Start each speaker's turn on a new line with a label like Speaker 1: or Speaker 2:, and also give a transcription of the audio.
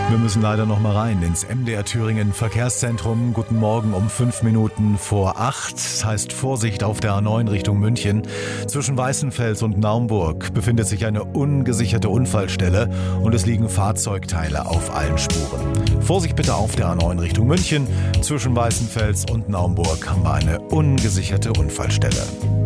Speaker 1: Wir müssen leider noch mal rein ins MDR Thüringen Verkehrszentrum. Guten Morgen um 5 Minuten vor 8. Das heißt Vorsicht auf der A9 Richtung München. Zwischen Weißenfels und Naumburg befindet sich eine ungesicherte Unfallstelle und es liegen Fahrzeugteile auf allen Spuren. Vorsicht bitte auf der A9 Richtung München. Zwischen Weißenfels und Naumburg haben wir eine ungesicherte Unfallstelle.